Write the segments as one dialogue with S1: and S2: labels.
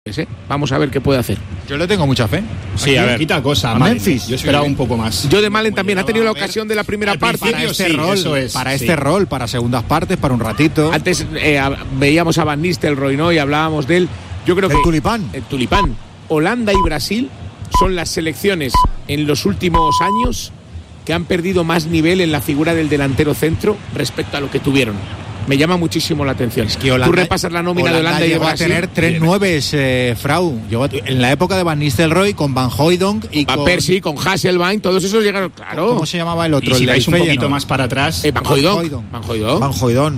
S1: Vamos a ver qué puede hacer.
S2: Yo le tengo mucha fe.
S3: Sí, a ver.
S2: Quita cosa,
S3: a
S2: Memphis.
S3: Yo esperaba un poco más.
S1: Yo de Malen también ha tenido la ocasión de la primera parte.
S2: Para este rol, para segundas partes, para un ratito.
S1: Antes veíamos a Van Nistelrooy, ¿no? Y hablábamos de él. Yo creo que el Tulipán. Holanda y Brasil son las selecciones en los últimos años que han perdido más nivel en la figura del delantero centro respecto a lo que tuvieron. Me llama muchísimo la atención. Es que Tú repasas la nómina de Holanda y de Brasil.
S2: Llegó a tener 3 nueves, Frau. En la época de Van Nistelrooy, con Van Hooijdonk y
S1: con Van Persie, con Hasselbein, todos esos llegaron, claro.
S2: ¿Cómo se llamaba el otro?
S3: Y si vais un poquito más para atrás.
S1: Van Hooijdonk.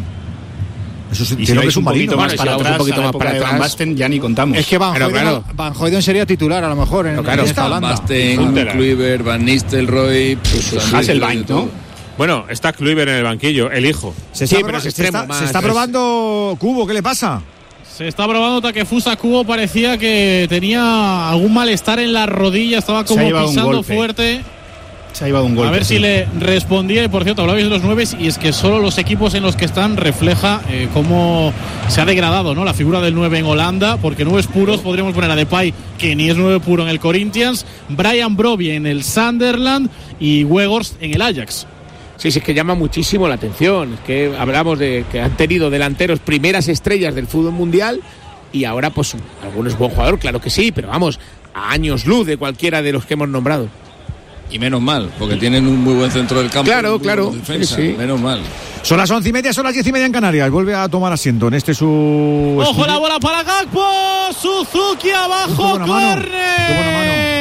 S2: Eso sí, creo que es un marino.
S3: Más para atrás, un poquito más para atrás. Van Basten ya ni contamos.
S2: Es que Van Hooijdonk sería titular a lo mejor en esta Holanda.
S4: Van Basten, Kluivert, Van Nistelrooy,
S3: Hasselbein, ¿no?
S5: Bueno, está Kluivert en el banquillo, el hijo.
S2: Se está probando Kubo, ¿qué le pasa?
S6: Se está probando Takefusa Kubo, parecía que tenía algún malestar en la rodilla, estaba como pisando fuerte.
S3: Se ha llevado un golpe.
S6: A ver si le respondía. Y por cierto, hablabais de los 9 y es que solo los equipos en los que están refleja cómo se ha degradado, ¿no? La figura del 9 en Holanda, porque 9 puros podríamos poner a Depay, que ni es 9 puro en el Corinthians, Brian Brobbey en el Sunderland y Weghorst en el Ajax.
S1: Sí, es que llama muchísimo la atención. Es que hablamos de que han tenido delanteros primeras estrellas del fútbol mundial y ahora pues alguno es buen jugador, claro que sí, pero vamos, a años luz de cualquiera de los que hemos nombrado.
S4: Y menos mal, porque tienen un muy buen centro del campo.
S1: Claro.
S4: Defensa,
S1: sí.
S4: Menos mal.
S2: Son las 11:30, son las 10:30 en Canarias. Vuelve a tomar asiento en este su...
S6: ¡Ojo la bola para Gakpo! Suzuki abajo, córner.
S2: Qué buena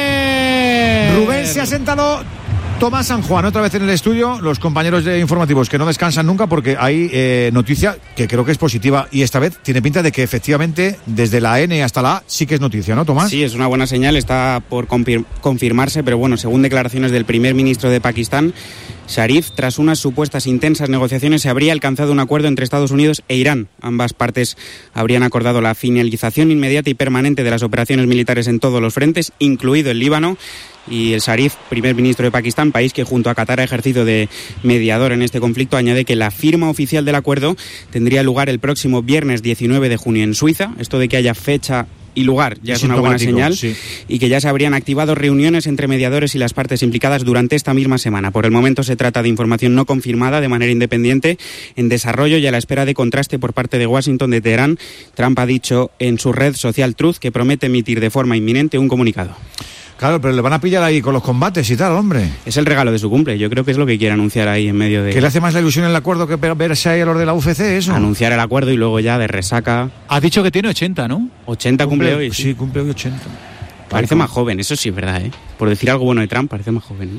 S2: mano. Rubén se ha sentado. Tomás San Juan, otra vez en el estudio, los compañeros de informativos que no descansan nunca porque hay noticia que creo que es positiva y esta vez tiene pinta de que efectivamente desde la N hasta la A sí que es noticia, ¿no, Tomás?
S7: Sí, es una buena señal, está por confirmarse, pero bueno, según declaraciones del primer ministro de Pakistán, Sharif, tras unas supuestas intensas negociaciones se habría alcanzado un acuerdo entre Estados Unidos e Irán. Ambas partes habrían acordado la finalización inmediata y permanente de las operaciones militares en todos los frentes, incluido el Líbano. Y el Sharif, primer ministro de Pakistán, país que junto a Qatar ha ejercido de mediador en este conflicto, añade que la firma oficial del acuerdo tendría lugar el próximo viernes 19 de junio en Suiza. Esto de que haya fecha y lugar ya es una buena señal, sí. Y que ya se habrían activado reuniones entre mediadores y las partes implicadas durante esta misma semana. Por el momento se trata de información no confirmada de manera independiente, en desarrollo y a la espera de contraste por parte de Washington. De Teherán, Trump ha dicho en su red social Truth que promete emitir de forma inminente un comunicado.
S2: Claro, pero le van a pillar ahí con los combates y tal, hombre.
S7: Es el regalo de su cumple, yo creo que es lo que quiere anunciar ahí en medio de...
S2: ¿Qué le hace más la ilusión el acuerdo que verse ahí a los de la UFC, eso?
S7: Anunciar el acuerdo y luego ya de resaca...
S6: Has dicho que tiene 80, ¿no?
S7: 80 cumple hoy.
S2: Sí, cumple hoy 80.
S7: Parece más joven, eso sí es verdad, ¿eh? Por decir algo bueno de Trump, parece más joven, ¿no?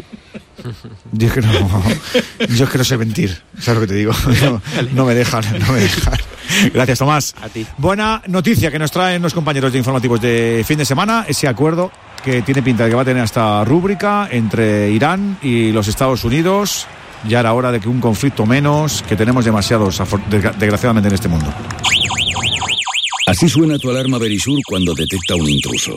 S2: Yo es que no sé mentir, ¿sabes lo que te digo? No me dejan. Gracias, Tomás.
S7: A ti.
S2: Buena noticia que nos traen los compañeros de informativos de fin de semana, ese acuerdo que tiene pinta de que va a tener esta rúbrica entre Irán y los Estados Unidos. Ya era hora de que un conflicto menos, que tenemos demasiados, desgraciadamente, en este mundo.
S8: Así suena tu alarma Verisur cuando detecta un intruso.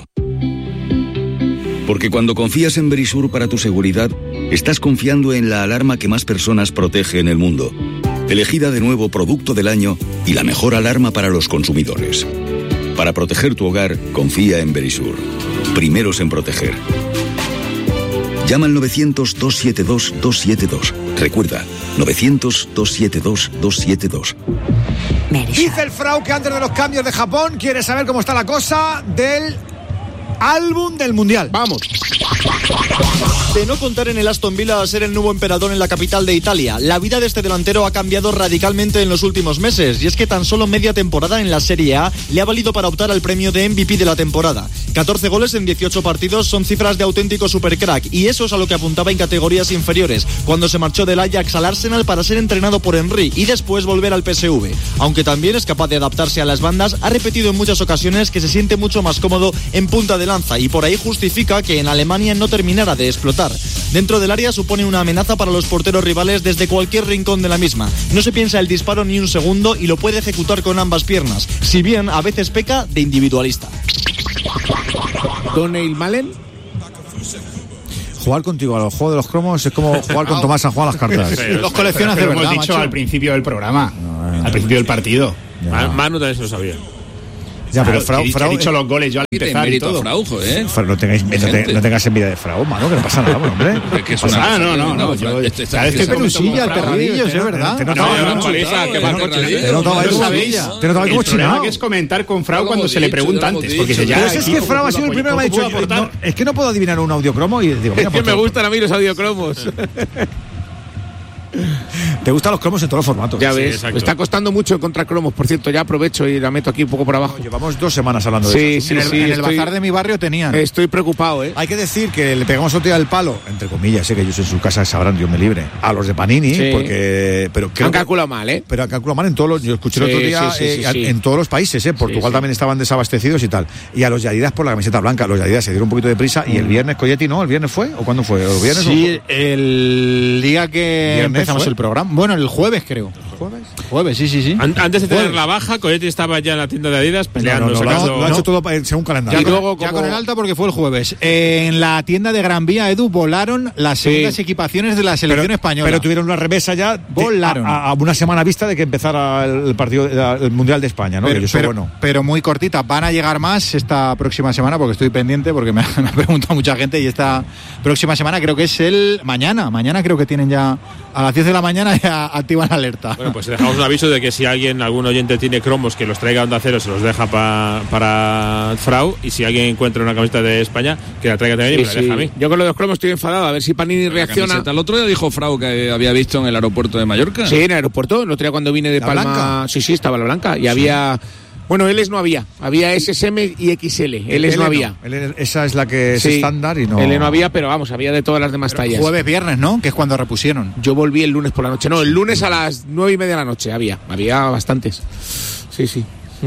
S8: Porque cuando confías en Verisur para tu seguridad, estás confiando en la alarma que más personas protege en el mundo. Elegida de nuevo Producto del Año y la mejor alarma para los consumidores. Para proteger tu hogar, confía en Verisur. Primeros en proteger. Llama al 900-272-272. Recuerda, 900-272-272.
S2: Dice el Frau que antes de los cambios de Japón quiere saber cómo está la cosa del álbum del Mundial.
S1: Vamos.
S9: De no contar en el Aston Villa a ser el nuevo emperador en la capital de Italia, la vida de este delantero ha cambiado radicalmente en los últimos meses, y es que tan solo media temporada en la Serie A le ha valido para optar al premio de MVP de la temporada. 14 goles en 18 partidos son cifras de auténtico supercrack, y eso es a lo que apuntaba en categorías inferiores, cuando se marchó del Ajax al Arsenal para ser entrenado por Henry y después volver al PSV. Aunque también es capaz de adaptarse a las bandas, ha repetido en muchas ocasiones que se siente mucho más cómodo en punta de lanza, y por ahí justifica que en Alemania no terminara de explotar. Dentro del área supone una amenaza para los porteros rivales desde cualquier rincón de la misma. No se piensa el disparo ni un segundo y lo puede ejecutar con ambas piernas, si bien a veces peca de individualista.
S1: Donald Malen.
S2: Jugar contigo a los juegos de los cromos es como jugar con Tomás San Juan las cartas.
S3: Los coleccionas de verdad, hemos dicho, macho, al principio del programa, al principio del partido.
S5: Manu también se lo sabía.
S2: Ya, pero Frau
S3: he dicho los goles yo al empezar y todo.
S4: Frau,
S2: no tengas envidia de Frau, mano, que no pasa nada, hombre.
S3: No. Yo sabes que pelusilla, el perradillo, es verdad.
S2: Te notaba ahí como chinado.
S3: Que es comentar con Frau cuando se le pregunta antes. Porque
S2: pero es que Frau ha sido el primero que me ha dicho, es que no puedo adivinar un audiocromo y digo,
S1: es que me gustan a mí los audiocromos.
S2: Te gustan los cromos en todos los formatos.
S1: Ya ves, me está costando mucho encontrar cromos. Por cierto, ya aprovecho y la meto aquí un poco por abajo.
S2: Llevamos 2 semanas hablando de eso.
S3: En el bazar de mi barrio tenían.
S1: Estoy preocupado, ¿eh?
S2: Hay que decir que le pegamos otro día el palo, entre comillas, que ellos en su casa sabrán, Dios me libre, a los de Panini, porque... Pero
S1: han calculado mal, ¿eh?
S2: Pero han calculado mal en todos los... Yo escuché el otro día en todos los países, Portugal también estaban desabastecidos y tal. Y a los de Adidas por la camiseta blanca. Los de Adidas se dieron un poquito de prisa y el viernes, Coyetti, ¿no? ¿El viernes fue? ¿O cuándo fue? ¿El viernes?
S3: Sí, el día que empezamos el programa. Bueno, el jueves, creo. ¿Jueves? Sí.
S5: Antes de tener la baja, Coyetti estaba ya en la tienda de Adidas peleando.
S2: Lo ha hecho todo según calendario.
S3: Ya con el alta porque fue el jueves. En la tienda de Gran Vía, Edu, volaron las segundas equipaciones de la selección española.
S2: Pero tuvieron una remesa ya a una semana vista de que empezara el partido, el Mundial de España, ¿no?
S3: Pero muy cortita. Van a llegar más esta próxima semana porque estoy pendiente, porque me ha preguntado mucha gente, y esta próxima semana creo que es mañana creo que tienen ya a las 10 de la mañana ya activan la alerta.
S5: Bueno, pues dejamos un aviso de que si algún oyente tiene cromos, que los traiga a Onda Cero, se los deja para Frau, y si alguien encuentra una camiseta de España, que la traiga también y me la deja a mí.
S1: Yo con los cromos estoy enfadado, a ver si Panini reacciona.
S4: El otro día dijo Frau que había visto en el aeropuerto de Mallorca.
S1: Sí, en el aeropuerto, el otro día cuando vine de Palma.
S2: Blanca.
S1: Sí, estaba la blanca, y había... Bueno, L's no había SSM y XL. L's no había.
S2: Esa es la que es estándar y no.
S1: L no había, pero vamos, había de todas las demás tallas.
S3: Jueves, viernes, ¿no? Que es cuando repusieron.
S1: Yo volví el lunes por la noche. No, el lunes a las 9:30 de la noche había bastantes. Sí.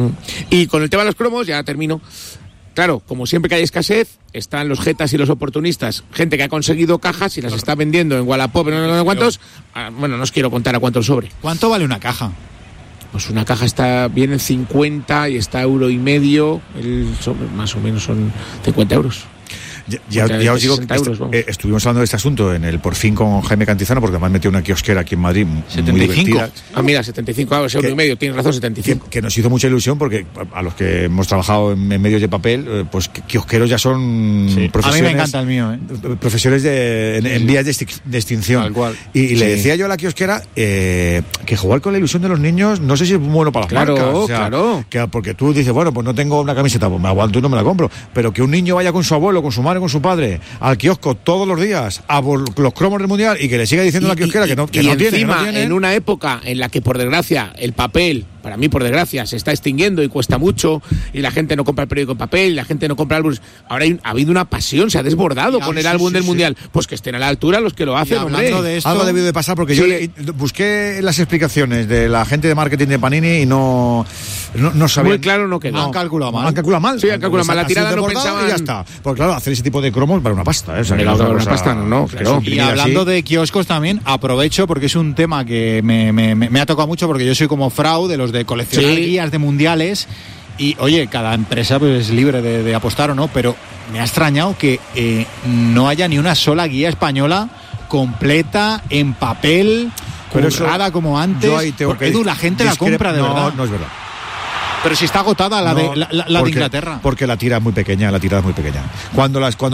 S1: Y con el tema de los cromos, ya termino. Claro, como siempre que hay escasez, están los jetas y los oportunistas. Gente que ha conseguido cajas y las está vendiendo en Wallapop, no sé cuántos. Bueno, no os quiero contar a cuánto el sobre.
S3: ¿Cuánto vale una caja?
S1: Pues una caja viene en 50 y está €1,50. El sobre más o menos son 50 euros.
S2: Ya os digo que estuvimos hablando de este asunto en el Por Fin con Jaime Cantizano, porque además metió una kiosquera aquí en Madrid
S3: 75.
S2: muy divertida.
S1: Mira, 75 euros, €1,50, tienes razón, 75.
S2: Que nos hizo mucha ilusión, porque a los que hemos trabajado en medios de papel, pues kiosqueros ya son profesiones.
S3: A mí me encanta el mío,
S2: profesores en vías de extinción.
S3: Tal cual.
S2: Y le decía yo a la kiosquera que jugar con la ilusión de los niños no sé si es bueno para las marcas.
S1: Claro.
S2: Porque tú dices, bueno, pues no tengo una camiseta, pues me aguanto y no me la compro. Pero que un niño vaya con su abuelo, con su madre, con su padre al kiosco todos los días a los cromos del Mundial y que le siga diciendo a la kiosquera que no tiene.
S1: En una época en la que, por desgracia, el papel, para mí por desgracia, se está extinguiendo y cuesta mucho, y la gente no compra el periódico en papel, y la gente no compra álbumes. Ahora ha habido una pasión, se ha desbordado con el álbum del Mundial. Pues que estén a la altura los que lo hacen, hombre.
S2: De esto, algo ha debido de pasar, porque yo busqué las explicaciones de la gente de marketing de Panini y no sabía.
S1: Muy claro no quedó.
S3: Han calculado mal.
S2: Sí,
S1: han calculado mal. La tirada no pensaban.
S2: Y ya está. Porque claro, hacer ese tipo de cromos vale una pasta.
S1: Una pasta, no.
S3: Y hablando de kioscos también, aprovecho porque es un tema que me ha tocado mucho, porque yo soy como Frau, de los de coleccionar guías de mundiales. Y oye, cada empresa pues es libre de apostar o no, pero me ha extrañado que no haya ni una sola guía española completa en papel, currada como antes. Porque Edu, la gente la compra de verdad.
S2: No es verdad.
S3: Pero si está agotada la de Inglaterra.
S2: Porque la tirada es muy pequeña. Cuando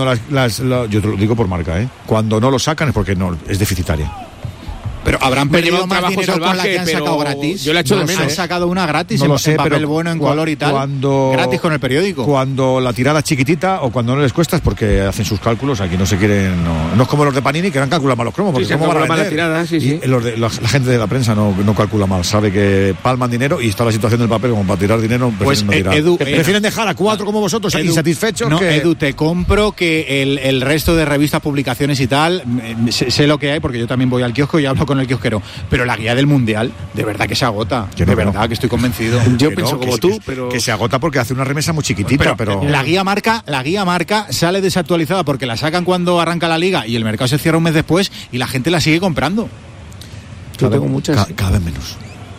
S2: yo te lo digo por marca, cuando no lo sacan es porque no es deficitaria.
S3: Pero habrán perdido más dinero con la que han sacado gratis.
S1: Yo la he hecho de menos.
S3: Han sacado una gratis
S2: en
S3: papel pero bueno, en color y tal. Gratis con el periódico. Cuando
S2: la tirada es chiquitita o cuando no les cuesta es porque hacen sus cálculos. Aquí no se quieren. No es como los de Panini, que han calculado mal los cromos. Porque cómo van a vender.
S1: La tirada, y
S2: la gente de la prensa no calcula mal. Sabe que palman dinero y está la situación del papel como para tirar dinero.
S3: Pues
S2: no tirar. Prefieren dejar a 4 como vosotros insatisfechos.
S3: No, Edu, te compro que el resto de revistas, publicaciones y tal, sé lo que hay, porque yo también voy al kiosco y hablo con el kiosquero. Pero la guía del Mundial, de verdad que se agota.
S2: De
S3: verdad que estoy convencido.
S1: Yo pienso como tú, pero...
S2: Que se agota porque hace una remesa muy chiquitita, pero...
S3: La guía marca sale desactualizada porque la sacan cuando arranca la liga y el mercado se cierra un mes después y la gente la sigue comprando.
S1: Yo tengo muchas.
S2: Cada vez menos.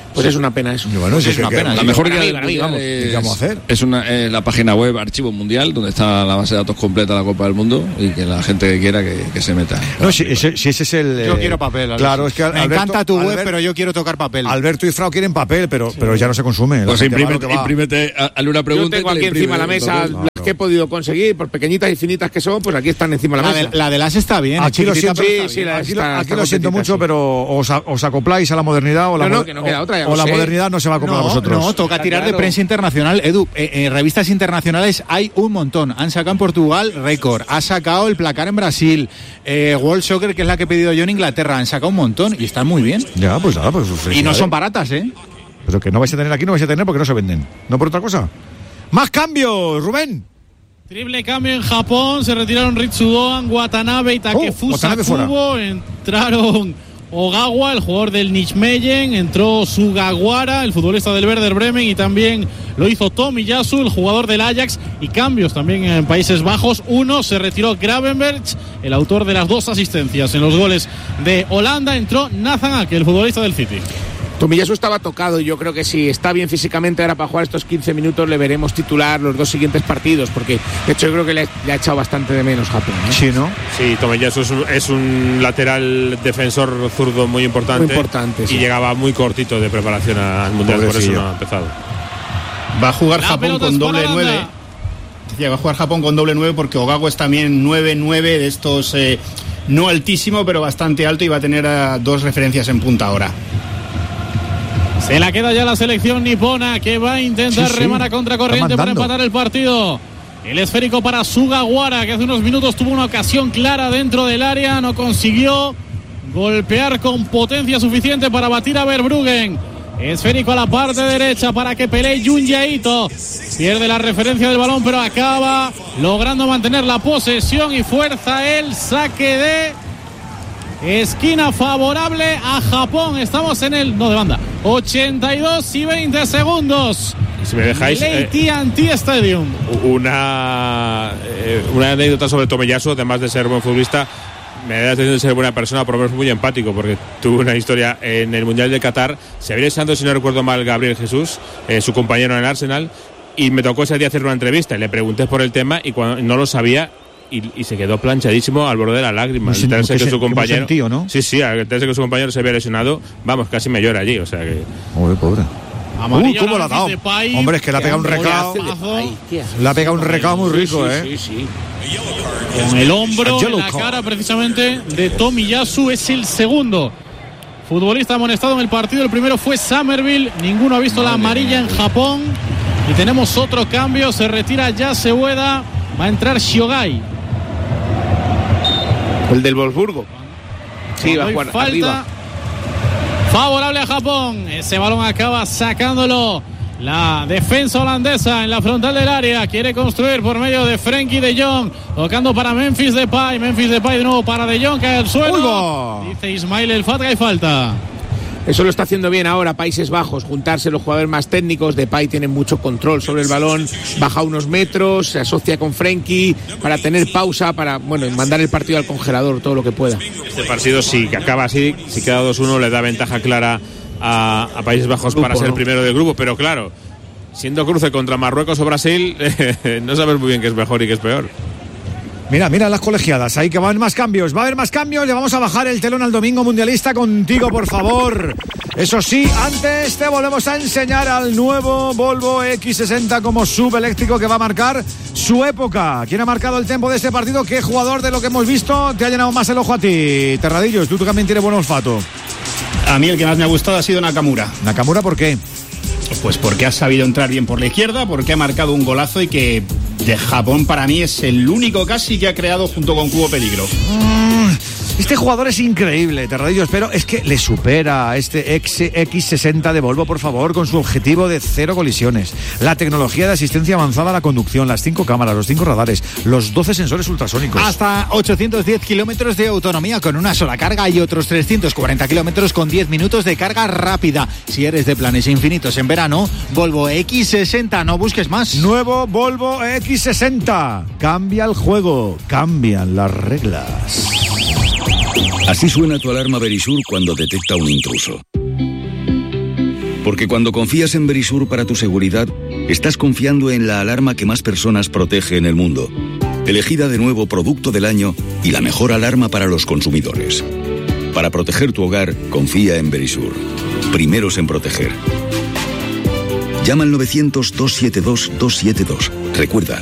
S1: Pues es una pena eso.
S2: Bueno,
S4: es una pena. La mejor guía
S1: para mí, vamos.
S2: ¿Qué vamos a hacer?
S4: Es la página web Archivo Mundial, donde está la base de datos completa de la Copa del Mundo, y que la gente que quiera que se meta.
S2: No, si ese es el...
S3: Yo quiero papel, Alberto.
S2: Claro, es que
S3: me encanta tu web, pero yo quiero tocar papel.
S2: Alberto y Frau quieren papel, pero ya no se consume.
S4: Pues imprímete, hazle una pregunta.
S1: Yo tengo aquí encima de la mesa las que he podido conseguir, por pequeñitas y finitas que son, pues aquí están encima de la mesa.
S3: La de las está bien.
S2: Aquí lo siento,
S1: aquí
S2: lo siento mucho, pero os acopláis a la modernidad, o
S1: que no queda otra,
S2: o la modernidad no se va a acoplar a vosotros.
S3: No, toca tirar de prensa internacional. Edu, revistas internacionales hay un montón. Han sacado en Portugal récord, ha sacado el placar en Brasil, World Soccer, que es la que he pedido yo en Inglaterra, han sacado un montón y están muy bien.
S2: Ya, pues nada, pues
S3: y no son baratas,
S2: Pero que no vais a tener aquí, no vais a tener porque no se venden. No por otra cosa. ¡Más cambios, Rubén!
S6: Triple cambio en Japón, se retiraron Ritsudoan, Watanabe y Takefusa Kubo, entraron Ogawa, el jugador del Nijmegen, entró Sugawara, el futbolista del Werder Bremen, y también lo hizo Tomiyasu, el jugador del Ajax, y cambios también en Países Bajos. Se retiró Gravenberch, el autor de las 2 asistencias en los goles de Holanda, entró Nathan Ake, el futbolista del City.
S1: Tomiyasu estaba tocado y yo creo que si está bien físicamente ahora para jugar estos 15 minutos le veremos titular los 2 siguientes partidos, porque de hecho yo creo que le ha echado bastante de menos Japón.
S2: Sí, ¿no?
S5: Sí, Tomiyasu es un lateral defensor zurdo muy importante.
S1: Muy importante, sí.
S5: Y llegaba muy cortito de preparación al Mundial, por eso no ha empezado.
S10: Va a jugar Japón con doble 9. Va a jugar Japón con doble 9 porque Ogawa es también 9-9 de estos, no altísimo, pero bastante alto, y va a tener 2 referencias en punta ahora.
S6: Se la queda ya la selección nipona, que va a intentar remar a contracorriente para empatar el partido. El esférico para Sugawara, que hace unos minutos tuvo una ocasión clara dentro del área, no consiguió golpear con potencia suficiente para batir a Verbruggen. Esférico a la parte derecha para que pelee Junji Ito. Pierde la referencia del balón, pero acaba logrando mantener la posesión y fuerza el saque de esquina favorable a Japón. Estamos en el... no de banda. 82 y 20 segundos.
S5: Si me dejáis...
S6: AT&T Stadium.
S5: Una anécdota sobre Tomiyasu, además de ser buen futbolista, me da la atención de ser buena persona, por lo menos muy empático, porque tuvo una historia en el Mundial de Qatar. Se había lesionado, si no recuerdo mal, Gabriel Jesús, su compañero en el Arsenal, y me tocó ese día hacer una entrevista. Le pregunté por el tema y cuando no lo sabía... Y se quedó planchadísimo al borde de las lágrimas. Al enterarse que su compañero,
S2: sentido, ¿no?
S5: Sí, al enterarse que su compañero se había lesionado, vamos, casi me llora allí, o sea que...
S2: Pobre.
S6: ¿Cómo
S2: lo ha dado? Hombre, es que le ha pegado un recao. Le ha pegado un recao muy rico,
S6: sí. Con el hombro en la cara precisamente de Tomiyasu. Es el segundo futbolista amonestado en el partido. El primero fue Somerville. Ninguno ha visto la amarilla en Japón. Y tenemos otro cambio. Se retira Yasueda. Va a entrar Shiogai.
S1: El del Wolfsburgo. Sí, va a jugar arriba.
S6: Favorable a Japón. Ese balón acaba sacándolo la defensa holandesa en la frontal del área. Quiere construir por medio de Frenkie de Jong. Tocando para Memphis Depay. Memphis Depay de nuevo para de Jong, cae al suelo. Dice Ismail El Fatga y falta.
S1: Eso lo está haciendo bien ahora Países Bajos, juntarse los jugadores más técnicos. Depay tiene mucho control sobre el balón, baja unos metros, se asocia con Frenkie para tener pausa, para mandar el partido al congelador todo lo que pueda.
S5: Este partido, si acaba así, si queda 2-1, le da ventaja clara a Países Bajos para ser el primero del grupo, pero claro, siendo cruce contra Marruecos o Brasil, no sabes muy bien qué es mejor y qué es peor.
S2: Mira las colegiadas, ahí que van más cambios, va a haber más cambios, le vamos a bajar el telón al domingo mundialista contigo, por favor. Eso sí, antes te volvemos a enseñar al nuevo Volvo X60 como subeléctrico que va a marcar su época. ¿Quién ha marcado el tempo de este partido? ¿Qué jugador de lo que hemos visto te ha llenado más el ojo a ti? Terradillos, tú también tienes buen olfato.
S10: A mí el que más me ha gustado ha sido Nakamura.
S2: ¿Nakamura por qué?
S10: Pues porque ha sabido entrar bien por la izquierda, porque ha marcado un golazo y que de Japón para mí es el único casi que ha creado junto con Cubo peligro.
S2: Este jugador es increíble, Terradillos, pero es que le supera a este X60 de Volvo, por favor, con su objetivo de 0 colisiones. La tecnología de asistencia avanzada a la conducción, las 5 cámaras, los 5 radares, los 12 sensores ultrasónicos.
S3: Hasta 810 kilómetros de autonomía con una sola carga y otros 340 kilómetros con 10 minutos de carga rápida. Si eres de planes infinitos en verano, Volvo X60, no busques más.
S2: Nuevo Volvo X60. Cambia el juego, cambian las reglas.
S8: Así suena tu alarma Verisur cuando detecta un intruso. Porque cuando confías en Verisur para tu seguridad, estás confiando en la alarma que más personas protege en el mundo. Elegida de nuevo Producto del Año y la mejor alarma para los consumidores. Para proteger tu hogar, confía en Verisur. Primeros en proteger. Llama al 900-272-272. Recuerda,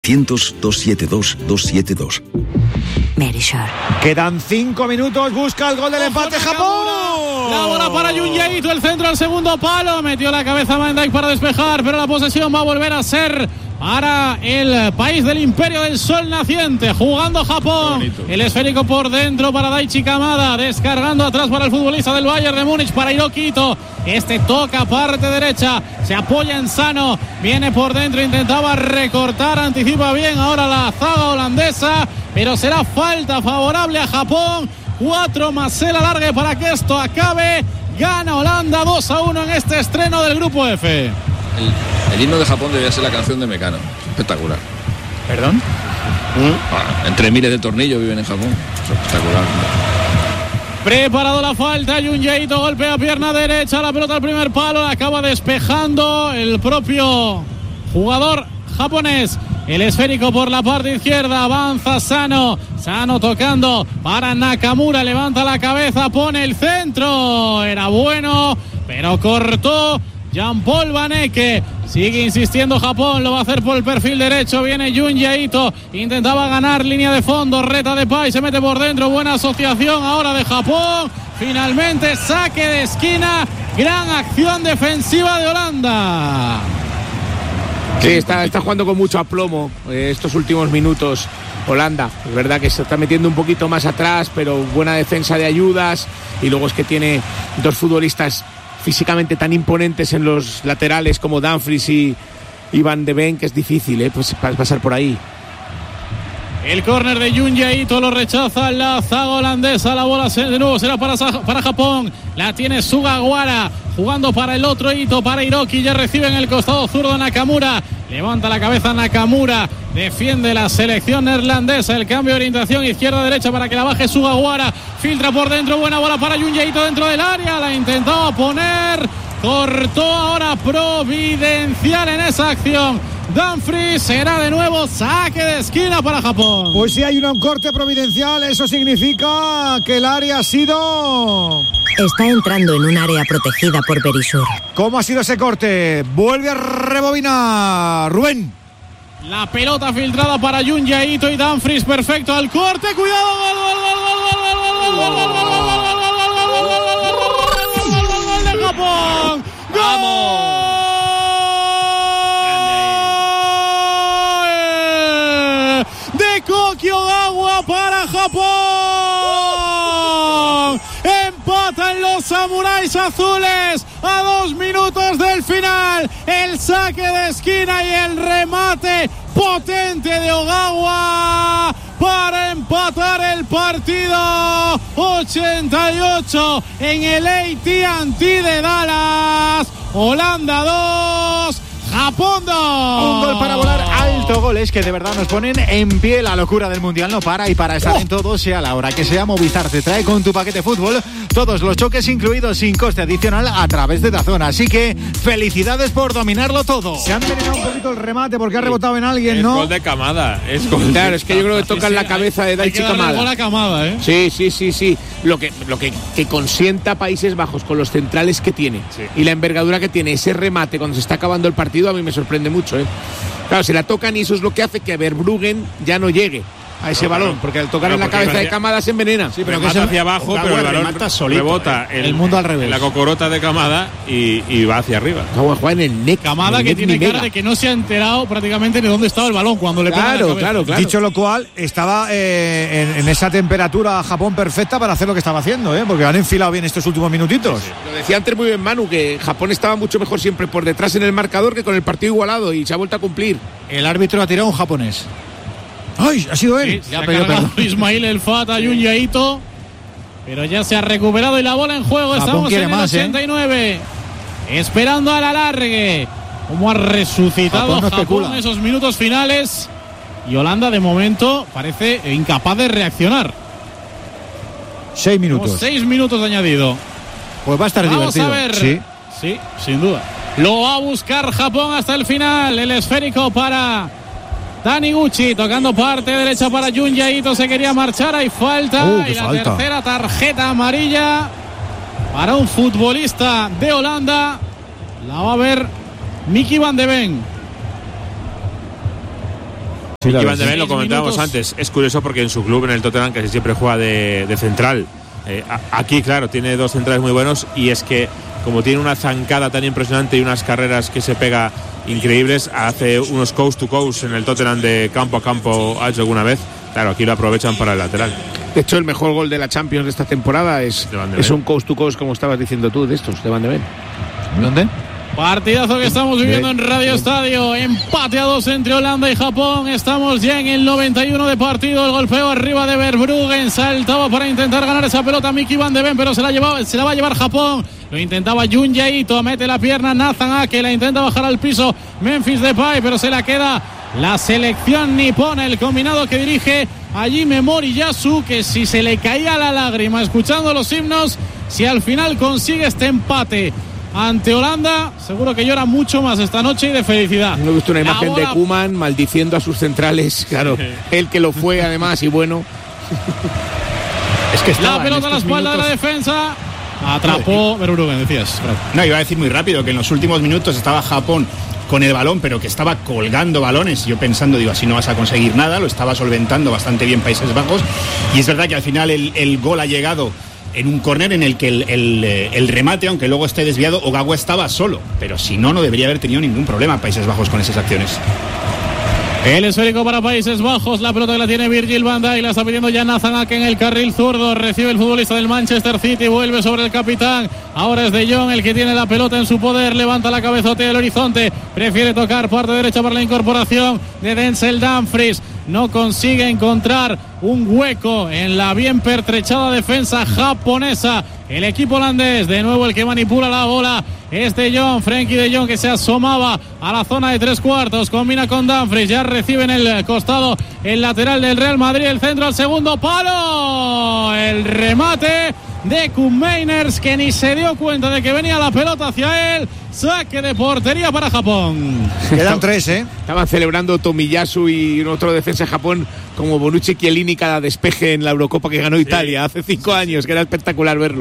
S8: 900-272-272.
S11: Verisur.
S2: Quedan 5 minutos, busca el gol del empate Japón.
S6: La bola para Jun Jae-ito, el centro al segundo palo. Metió la cabeza Van Dijk para despejar, pero la posesión va a volver a ser para el país del Imperio del Sol Naciente. Jugando Japón. El esférico por dentro para Daichi Kamada. Descargando atrás para el futbolista del Bayern de Múnich, para Hiroki Ito. Este toca parte derecha. Se apoya en Sano. Viene por dentro. Intentaba recortar. Anticipa bien ahora la zaga holandesa. Pero será falta favorable a Japón. 4 más el alargue para que esto acabe. Gana Holanda 2-1 en este estreno del Grupo F.
S4: El himno de Japón debía ser la canción de Mecano. Espectacular.
S6: ¿Perdón?
S4: Entre miles de tornillos viven en Japón. Es espectacular.
S6: Preparado la falta, Jun Jae-ito golpea pierna derecha, la pelota al primer palo, la acaba despejando el propio jugador japonés. El esférico por la parte izquierda, avanza Sano tocando para Nakamura, levanta la cabeza, pone el centro, era bueno, pero cortó Jean-Paul Van Ecke. Sigue insistiendo Japón, lo va a hacer por el perfil derecho, viene Jun Jae-ito, intentaba ganar línea de fondo, reta de Depay, se mete por dentro, buena asociación ahora de Japón, finalmente saque de esquina, gran acción defensiva de Holanda.
S1: Sí, está jugando con mucho aplomo estos últimos minutos Holanda. Es verdad que se está metiendo un poquito más atrás, pero buena defensa de ayudas, y luego es que tiene dos futbolistas físicamente tan imponentes en los laterales como Dumfries y Van de Ven, que es difícil pues pasar por ahí.
S6: El córner de Jun Jae-ito lo rechaza la zaga holandesa. La bola de nuevo será para Japón. La tiene Sugawara jugando para el otro Ito, para Hiroki. Ya recibe en el costado zurdo Nakamura. Levanta la cabeza Nakamura. Defiende la selección neerlandesa. El cambio de orientación izquierda-derecha para que la baje Sugawara. Filtra por dentro. Buena bola para Jun Jae-ito dentro del área. La intentaba poner. Cortó ahora providencial en esa acción. Dumfries, será de nuevo saque de esquina para Japón.
S2: Pues si hay un corte providencial, eso significa que el área ha sido...
S11: Está entrando en un área protegida por Verisur.
S2: ¿Cómo ha sido ese corte? Vuelve a rebobinar Rubén.
S6: La pelota filtrada para Jun Jae-ito y Dumfries, perfecto al corte, cuidado, gol de Japón. ¡Vamos! Koki Ogawa para Japón. Empatan los samuráis azules a 2 minutos del final. El saque de esquina y el remate potente de Ogawa para empatar el partido. 88 en el AT&T de Dallas. Holanda 2, Japón 2.
S3: Un gol para volar alto, goles que de verdad nos ponen en pie. La locura del Mundial no para, y para estar en todo, sea la hora que sea, Movistar te trae con tu paquete fútbol todos los choques incluidos sin coste adicional a través de DAZN. Así que felicidades por dominarlo todo.
S2: Se han envenenado un poquito el remate porque ha rebotado en alguien, ¿no?
S5: Es gol de Kamada.
S1: Claro, es que yo creo que toca en la cabeza de Daichi Kamada. Sí. Lo que consienta Países Bajos con los centrales que tiene y la envergadura que tiene ese remate cuando se está acabando el partido, a mí me sorprende mucho. Claro, se la tocan y eso es lo que hace que Verbruggen ya no llegue a ese balón, porque al tocar en la cabeza de Kamada se envenena.
S5: Sí, pero que se hacia abajo, pero el balón rebota
S3: el mundo al revés.
S5: En la cocorota de Kamada y va hacia arriba.
S1: Juega en el neck.
S6: Kamada, que tiene cara de que no se ha enterado prácticamente de dónde estaba el balón cuando le pega la cabeza.
S2: Claro. Dicho lo cual, estaba en esa temperatura Japón perfecta para hacer lo que estaba haciendo, porque han enfilado bien estos últimos minutitos.
S1: Sí. Lo decía antes muy bien Manu, que Japón estaba mucho mejor siempre por detrás en el marcador que con el partido igualado, y se ha vuelto a cumplir.
S3: El árbitro ha tirado un japonés.
S2: ¡Ay! Ha sido él.
S6: Sí, se ha cargado Ismail El Fata, Jun Jae-ito, pero ya se ha recuperado y la bola en juego.
S3: Japón
S6: estamos en el 89. Esperando al alargue. Cómo ha resucitado Japón en esos minutos finales. Y Holanda, de momento, parece incapaz de reaccionar.
S2: 6 minutos.
S6: 6 minutos de añadido.
S3: Pues va a estar divertido.
S6: Vamos a ver.
S2: Sí.
S6: Sí, sin duda. Lo va a buscar Japón hasta el final. El esférico para Taniguchi, tocando parte derecha para Junji Ito. Se quería marchar, hay falta. Y la tercera tarjeta amarilla para un futbolista de Holanda. La va a ver Mickey Van de Ven.
S5: Sí, Mickey Van de Ven, lo comentábamos antes. Es curioso porque en su club, en el Tottenham, casi siempre juega de central. Aquí, claro, tiene dos centrales muy buenos, y es que como tiene una zancada tan impresionante y unas carreras que se pega increíbles, hace unos coast to coast en el Tottenham de campo a campo, ha hecho alguna vez. Claro, aquí lo aprovechan para el lateral.
S1: De hecho, el mejor gol de la Champions de esta temporada es un coast to coast, como estabas diciendo tú, de estos, de Van de Ven.
S2: ¿Dónde?
S6: Partidazo que estamos viviendo en Radio Estadio. Empate a 2 entre Holanda y Japón. Estamos ya en el 91 de partido. El golpeo arriba de Verbruggen. Saltaba para intentar ganar esa pelota Mickey Van de Ven, pero se la va a llevar Japón. Lo intentaba Junji Ito. Mete la pierna Nathan Ake. La intenta bajar al piso Memphis Depay, pero se la queda la selección nipona. El combinado que dirige Hajime Moriyasu, que si se le caía la lágrima escuchando los himnos, si al final consigue este empate ante Holanda, seguro que llora mucho más esta noche y de felicidad.
S1: No he visto una imagen de Koeman maldiciendo a sus centrales, claro, él que lo fue además, y bueno.
S6: Es que la pelota a la espalda de la defensa. Atrapó Verbruggen, decías.
S10: No, iba a decir muy rápido que en los últimos minutos estaba Japón con el balón, pero que estaba colgando balones. Yo pensando, digo, así no vas a conseguir nada. Lo estaba solventando bastante bien Países Bajos. Y es verdad que al final el gol ha llegado en un córner en el que el remate, aunque luego esté desviado, Ogawa estaba solo, pero si no debería haber tenido ningún problema Países Bajos con esas acciones.
S6: El esférico para Países Bajos, la pelota que la tiene Virgil van Dijk, la está pidiendo ya Nathan Ake en el carril zurdo, recibe el futbolista del Manchester City, vuelve sobre el capitán, ahora es De Jong el que tiene la pelota en su poder, levanta la cabezotea del horizonte, prefiere tocar parte derecha para la incorporación de Denzel Dumfries, no consigue encontrar un hueco en la bien pertrechada defensa japonesa. El equipo holandés, de nuevo el que manipula la bola es De Jong, Frenkie De Jong, que se asomaba a la zona de 3/4, combina con Dumfries, ya recibe en el costado el lateral del Real Madrid, el centro al segundo palo, el remate de Koeman, que ni se dio cuenta de que venía la pelota hacia él. Saque de portería para Japón.
S2: Quedan 3,
S1: Estaban celebrando Tomiyasu y otro defensa de Japón como Bonucci Chiellini cada despeje en la Eurocopa que ganó Italia hace 5 años, que era espectacular verlo.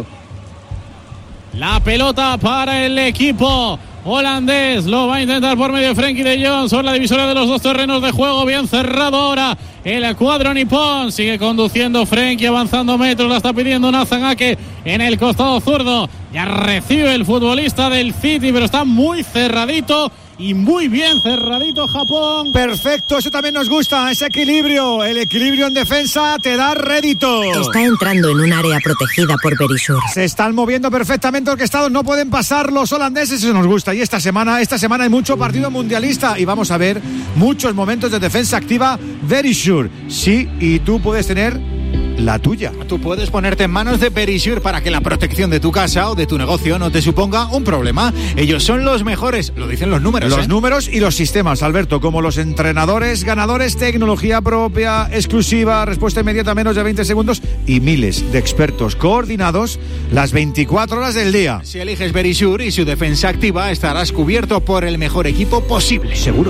S6: La pelota para el equipo holandés, lo va a intentar por medio de Frenkie De Jong sobre la divisoria de los dos terrenos de juego, bien cerrado ahora el cuadro nipón, sigue conduciendo Frenkie, avanzando metros, la está pidiendo Nathan Ake en el costado zurdo, ya recibe el futbolista del City, pero está muy cerradito y muy bien cerradito Japón.
S2: Perfecto, eso también nos gusta, ese equilibrio, el equilibrio en defensa te da rédito.
S11: Está entrando en un área protegida por Verisur.
S2: Se están moviendo perfectamente orquestados, no pueden pasar los holandeses, eso nos gusta. Y esta semana hay mucho partido mundialista y vamos a ver muchos momentos de defensa activa Verisur. Sí, y tú puedes tener la tuya.
S3: Tú puedes ponerte en manos de Verisur para que la protección de tu casa o de tu negocio no te suponga un problema. Ellos son los mejores, lo dicen los números.
S2: Los números y los sistemas, Alberto, como los entrenadores ganadores, tecnología propia, exclusiva, respuesta inmediata, menos de 20 segundos y miles de expertos coordinados las 24 horas del día.
S3: Si eliges Verisur y su defensa activa, estarás cubierto por el mejor equipo posible.
S2: Seguro.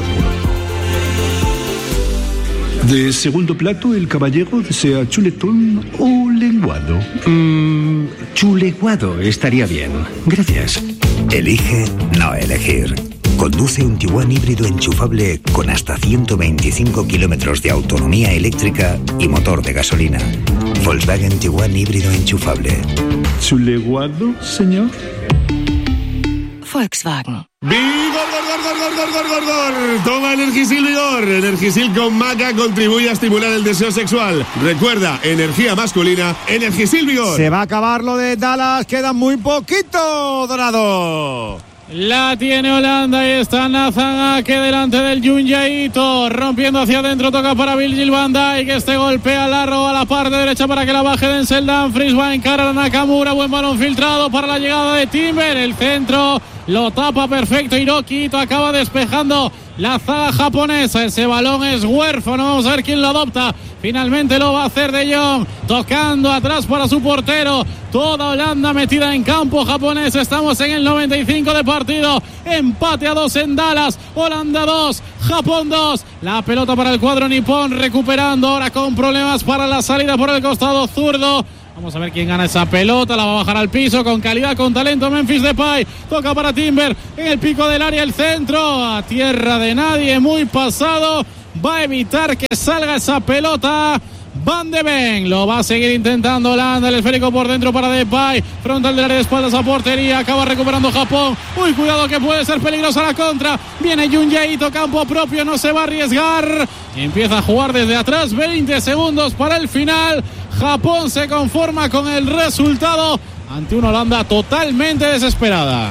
S12: De segundo plato, el caballero desea chuletón o lenguado.
S13: Chuleguado estaría bien. Gracias. Elige no elegir. Conduce un Tiguan híbrido enchufable con hasta 125 kilómetros de autonomía eléctrica y motor de gasolina. Volkswagen Tiguan híbrido enchufable.
S12: ¿Chuleguado, señor?
S11: Volkswagen.
S14: ¡Vigor! Toma Energisil Vigor. Energisil con maca contribuye a estimular el deseo sexual. Recuerda, energía masculina, Energisil Vigor.
S2: Se va a acabar lo de Dallas, queda muy poquito, Dorado.
S6: La tiene Holanda y está Nathan Ake delante del Junji Ito, rompiendo hacia adentro, toca para Virgil van Dijk, este golpea largo a la parte derecha para que la baje Denzel Dumfries, va a encarar a Nakamura, buen balón filtrado para la llegada de Timber, el centro lo tapa perfecto Hiroki Ito, acaba despejando la zaga japonesa. Ese balón es huérfano, vamos a ver quién lo adopta. Finalmente lo va a hacer De Jong, tocando atrás para su portero. Toda Holanda metida en campo japonés. Estamos en el 95 de partido. Empate a 2 en Dallas. Holanda 2, Japón 2. La pelota para el cuadro nipón, recuperando ahora con problemas para la salida por el costado zurdo. Vamos a ver quién gana esa pelota, la va a bajar al piso con calidad, con talento. Memphis Depay, toca para Timber en el pico del área, el centro a tierra de nadie, muy pasado. Va a evitar que salga esa pelota Van de Ven, lo va a seguir intentando Holanda, el esférico por dentro para Depay, frontal del área de espaldas a portería, acaba recuperando Japón. Uy, cuidado que puede ser peligrosa la contra. Viene Jun Jae-ito, campo propio, no se va a arriesgar. Empieza a jugar desde atrás, 20 segundos para el final. Japón se conforma con el resultado ante una Holanda totalmente desesperada.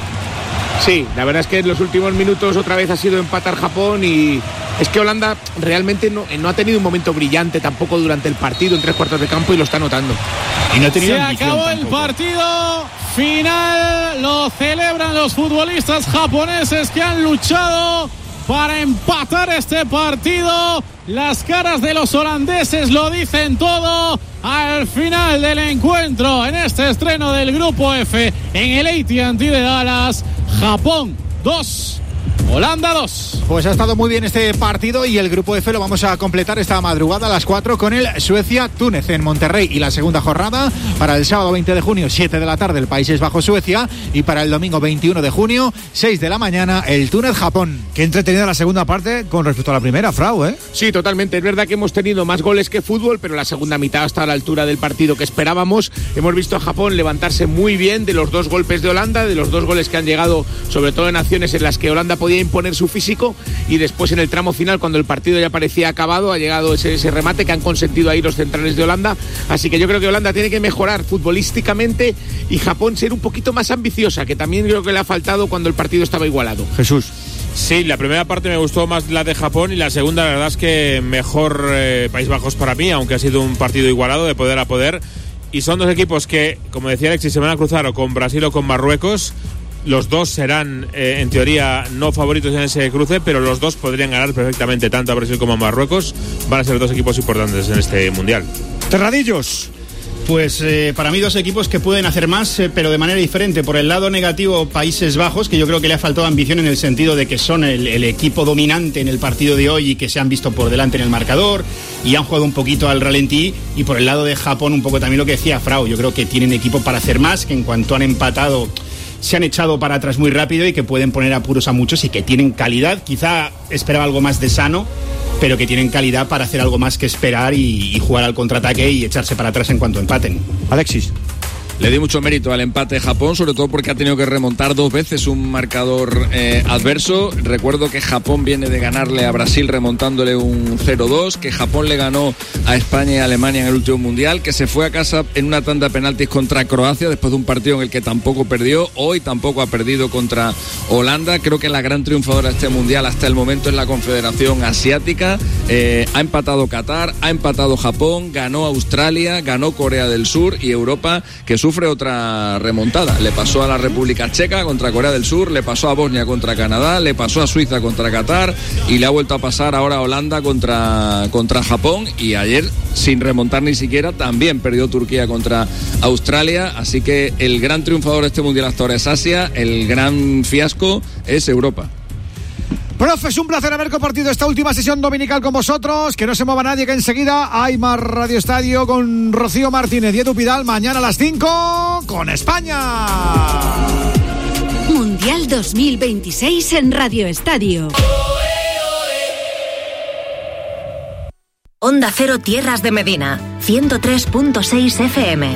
S1: Sí, la verdad es que en los últimos minutos otra vez ha sido empatar Japón y es que Holanda realmente no ha tenido un momento brillante tampoco durante el partido en 3/4 de campo y lo está notando.
S6: Y no se acabó el partido final, lo celebran los futbolistas japoneses que han luchado para empatar este partido. Las caras de los holandeses lo dicen todo. Al final del encuentro, en este estreno del Grupo F, en el AT&T de Dallas, Japón 2, Holanda 2.
S3: Pues ha estado muy bien este partido y el Grupo F lo vamos a completar esta madrugada a las 4 con el Suecia-Túnez en Monterrey, y la segunda jornada para el sábado 20 de junio, 7 de la tarde, el Países Bajos-Suecia, y para el domingo 21 de junio, 6 de la mañana, el Túnez-Japón.
S2: Qué entretenida la segunda parte con respecto a la primera, Frau, ¿eh?
S1: Sí, totalmente. Es verdad que hemos tenido más goles que fútbol, pero la segunda mitad está a la altura del partido que esperábamos. Hemos visto a Japón levantarse muy bien de los 2 golpes de Holanda, de los 2 goles que han llegado, sobre todo en acciones en las que Holanda podía imponer su físico, y después en el tramo final, cuando el partido ya parecía acabado, ha llegado ese remate que han consentido ahí los centrales de Holanda. Así que yo creo que Holanda tiene que mejorar futbolísticamente y Japón ser un poquito más ambiciosa, que también creo que le ha faltado cuando el partido estaba igualado.
S2: Jesús.
S5: Sí, la primera parte me gustó más la de Japón y la segunda la verdad es que mejor Países Bajos para mí, aunque ha sido un partido igualado de poder a poder. Y son dos equipos que, como decía Alexis, se van a cruzar o con Brasil o con Marruecos. Los dos serán, en teoría, no favoritos en ese cruce, pero los dos podrían ganar perfectamente, tanto a Brasil como a Marruecos. Van a ser 2 equipos importantes en este Mundial.
S2: Terradillos.
S10: Pues para mí 2 equipos que pueden hacer más, pero de manera diferente. Por el lado negativo, Países Bajos, que yo creo que le ha faltado ambición en el sentido de que son el equipo dominante en el partido de hoy y que se han visto por delante en el marcador y han jugado un poquito al ralentí. Y por el lado de Japón, un poco también lo que decía Frau, yo creo que tienen equipo para hacer más, que en cuanto han empatado se han echado para atrás muy rápido y que pueden poner apuros a muchos y que tienen calidad. Quizá esperaba algo más de Sano, pero que tienen calidad para hacer algo más que esperar y jugar al contraataque y echarse para atrás en cuanto empaten.
S2: Alexis.
S4: Le di mucho mérito al empate de Japón, sobre todo porque ha tenido que remontar 2 veces un marcador adverso. Recuerdo que Japón viene de ganarle a Brasil remontándole un 0-2, que Japón le ganó a España y a Alemania en el último Mundial, que se fue a casa en una tanda de penaltis contra Croacia después de un partido en el que tampoco perdió. Hoy tampoco ha perdido contra Holanda. Creo que la gran triunfadora de este Mundial hasta el momento es la Confederación Asiática. Ha empatado Qatar, ha empatado Japón, ganó Australia, ganó Corea del Sur, y Europa, que sufre otra remontada. Le pasó a la República Checa contra Corea del Sur, le pasó a Bosnia contra Canadá, le pasó a Suiza contra Qatar y le ha vuelto a pasar ahora a Holanda contra Japón, y ayer, sin remontar ni siquiera, también perdió Turquía contra Australia. Así que el gran triunfador de este Mundial hasta ahora es Asia, el gran fiasco es Europa.
S2: Profe, es un placer haber compartido esta última sesión dominical con vosotros. Que no se mueva nadie, que enseguida hay más Radio Estadio con Rocío Martínez y Edu Pidal. Mañana a las 5 con España.
S11: Mundial 2026 en Radio Estadio. Onda Cero Tierras de Medina, 103.6 FM.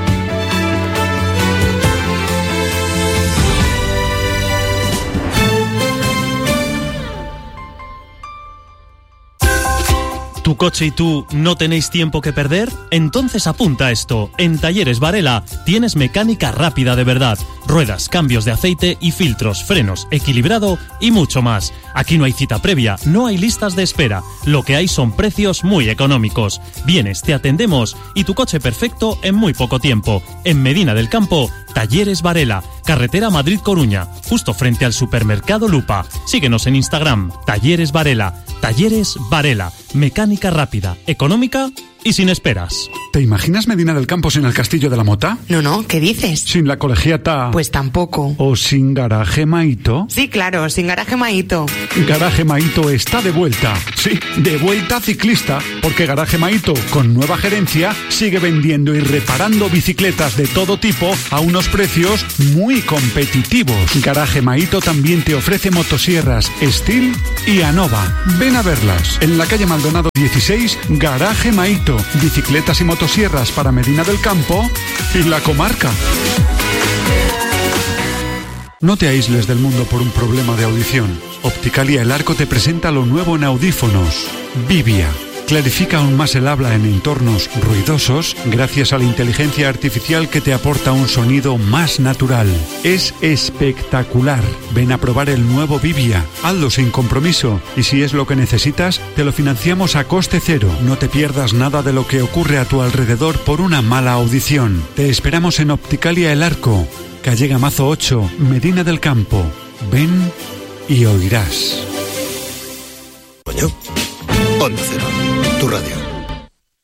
S15: ¿Tu coche y tú no tenéis tiempo que perder? Entonces apunta a esto. En Talleres Varela tienes mecánica rápida de verdad. Ruedas, cambios de aceite y filtros, frenos, equilibrado y mucho más. Aquí no hay cita previa, no hay listas de espera. Lo que hay son precios muy económicos. Vienes, te atendemos y tu coche perfecto en muy poco tiempo. En Medina del Campo, Talleres Varela, carretera Madrid-Coruña, justo frente al supermercado Lupa. Síguenos en Instagram, Talleres Varela. Talleres Varela, mecánica rápida, económica y sin esperas.
S16: ¿Te imaginas Medina del Campo sin el Castillo de la Mota?
S17: No, ¿qué dices?
S16: ¿Sin la colegiata?
S17: Pues tampoco.
S16: ¿O sin Garaje Maito?
S17: Sí, claro, sin Garaje Maito.
S16: Garaje Maito está de vuelta. Sí, de vuelta ciclista, porque Garaje Maito, con nueva gerencia, sigue vendiendo y reparando bicicletas de todo tipo a unos precios muy competitivos. Garaje Maito también te ofrece motosierras Steel y Anova. Ven a verlas. En la calle Maldonado 16, Garaje Maito. Bicicletas y motosierras para Medina del Campo y la comarca. No te aísles del mundo por un problema de audición. Opticalia El Arco te presenta lo nuevo en audífonos. Vivia. Clarifica aún más el habla en entornos ruidosos gracias a la inteligencia artificial que te aporta un sonido más natural. Es espectacular. Ven a probar el nuevo Vivia. Hazlo sin compromiso y si es lo que necesitas, te lo financiamos a coste cero. No te pierdas nada de lo que ocurre a tu alrededor por una mala audición. Te esperamos en Opticalia El Arco, calle Gamazo 8, Medina del Campo. Ven y oirás.
S18: Coño. Onda Cero, tu radio.